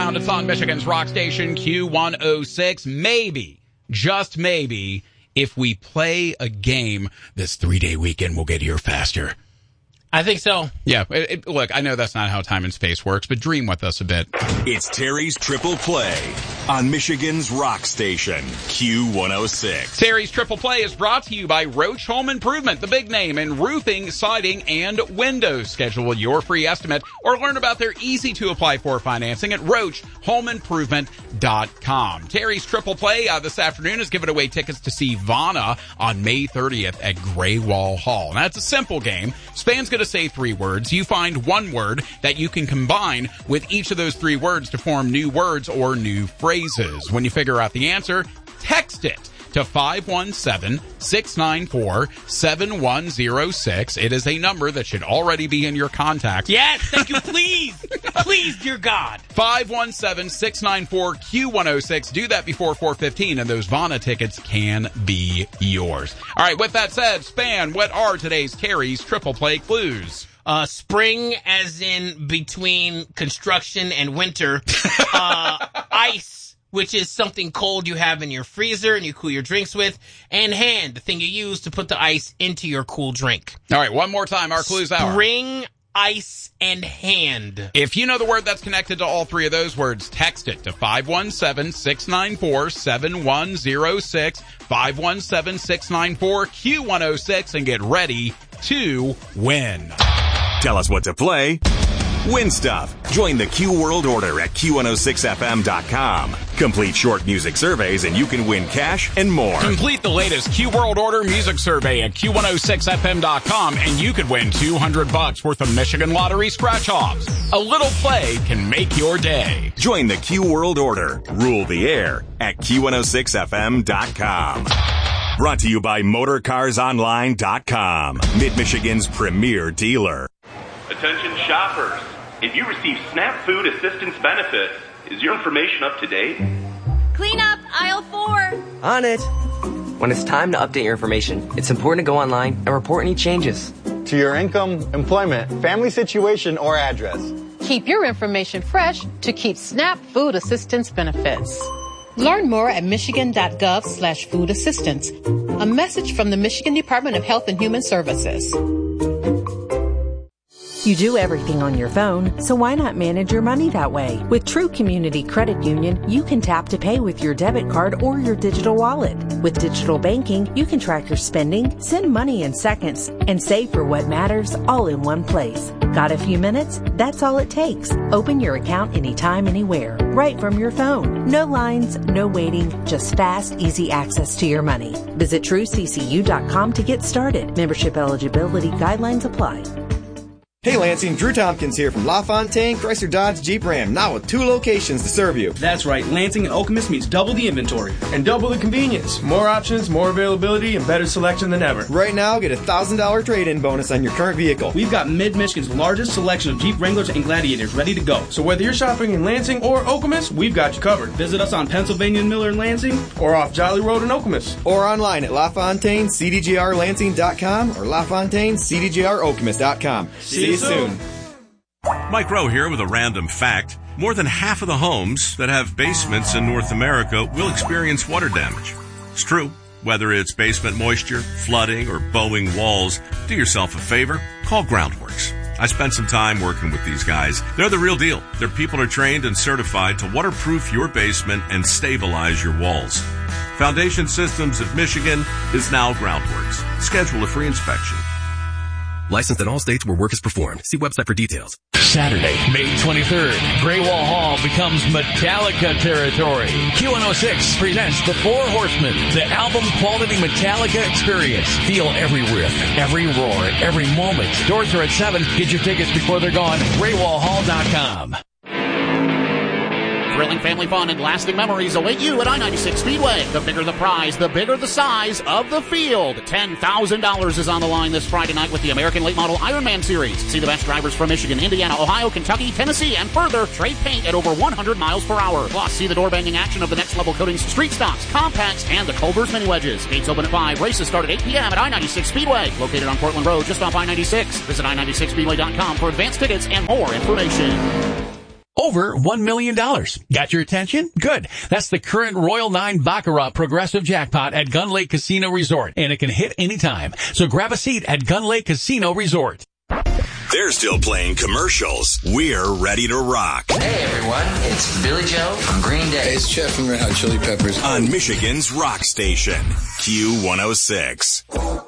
around. It's on Michigan's rock station, Q106. Maybe, just maybe, if we play a game this 3-day weekend, we'll get here faster. I think so. Yeah. Look, I know that's not how time and space works, but dream with us a bit. It's Terry's Triple Play on Michigan's rock station, Q106. Terry's Triple Play is brought to you by Roach Home Improvement, the big name in roofing, siding, and windows. Schedule your free estimate or learn about their easy-to-apply-for financing at RoachHomeImprovement.com. Terry's Triple Play this afternoon is giving away tickets to see Vanna on May 30th at Gray Wall Hall. Now, it's a simple game. Span's going to say 3 words. You find one word that you can combine with each of those 3 words to form new words or new phrases. When you figure out the answer, text it to 517-694-7106. It is a number that should already be in your contacts. Yes, thank you, please. Please, dear God. 517-694-Q106. Do that before 4:15, and those Vanna tickets can be yours. All right, with that said, Span, what are today's Terry's Triple Play clues? Spring as in between construction and winter. Ice, which is something cold you have in your freezer and you cool your drinks with. And hand, the thing you use to put the ice into your cool drink. All right, one more time, our clues hour. Spring, ice, and hand. If you know the word that's connected to all 3 of those words, text it to 517-694-7106, 517-694-Q106, and get ready to win. Tell us what to play. Win stuff. Join the Q World Order at Q106FM.com. Complete short music surveys and you can win cash and more. Complete the latest Q World Order music survey at Q106FM.com and you could win $200 worth of Michigan Lottery scratch-offs. A little play can make your day. Join the Q World Order. Rule the air at Q106FM.com. Brought to you by MotorCarsOnline.com, Mid-Michigan's premier dealer. Attention shoppers. If you receive SNAP food assistance benefits, is your information up to date? Clean up aisle 4. On it. When it's time to update your information, it's important to go online and report any changes. To your income, employment, family situation, or address. Keep your information fresh to keep SNAP food assistance benefits. Learn more at michigan.gov/food assistance. A message from the Michigan Department of Health and Human Services. You do everything on your phone, so why not manage your money that way? With True Community Credit Union, you can tap to pay with your debit card or your digital wallet. With digital banking, you can track your spending, send money in seconds, and save for what matters all in one place. Got a few minutes? That's all it takes. Open your account anytime, anywhere, right from your phone. No lines, no waiting, just fast, easy access to your money. Visit TrueCCU.com to get started. Membership eligibility guidelines apply. Hey Lansing, Drew Tompkins here from LaFontaine Chrysler Dodge Jeep Ram, now with 2 locations to serve you. That's right, Lansing and Okemos means double the inventory. And double the convenience. More options, more availability, and better selection than ever. Right now, get a $1,000 trade-in bonus on your current vehicle. We've got Mid-Michigan's largest selection of Jeep Wranglers and Gladiators ready to go. So whether you're shopping in Lansing or Okemos, we've got you covered. Visit us on Pennsylvania and Miller in Lansing, or off Jolly Road in Okemos. Or online at LaFontaineCDGRLansing.com or LaFontaineCDGROkemos.com. See you soon. Mike Rowe here with a random fact. More than half of the homes that have basements in North America will experience water damage. It's true. Whether it's basement moisture, flooding, or bowing walls, do yourself a favor. Call Groundworks. I spent some time working with these guys. They're the real deal. Their people are trained and certified to waterproof your basement and stabilize your walls. Foundation Systems of Michigan is now Groundworks. Schedule a free inspection. Licensed in all states where work is performed. See website for details. Saturday, May 23rd, Gray Wall Hall becomes Metallica territory. Q106 presents The Four Horsemen, the album-quality Metallica experience. Feel every riff, every roar, every moment. Doors are at 7. Get your tickets before they're gone. GrayWallHall.com. Thrilling family fun and lasting memories await you at I-96 Speedway. The bigger the prize, the bigger the size of the field. $10,000 is on the line this Friday night with the American Late Model Ironman Series. See the best drivers from Michigan, Indiana, Ohio, Kentucky, Tennessee, and further. Trade paint at over 100 miles per hour. Plus, see the door-banging action of the Next Level Coatings Street Stocks, Compacts, and the Culver's Mini Wedges. Gates open at 5. Races start at 8 p.m. at I-96 Speedway. Located on Portland Road, just off I-96. Visit I-96Speedway.com for advanced tickets and more information. over $1 million. Got your attention? Good. That's the current Royal 9 Baccarat Progressive Jackpot at Gun Lake Casino Resort, and it can hit anytime. So grab a seat at Gun Lake Casino Resort. They're still playing commercials. We're ready to rock. Hey, everyone. It's Billy Joe from Green Day. Hey, it's Jeff from Red Hot Chili Peppers. On Michigan's rock station, Q106.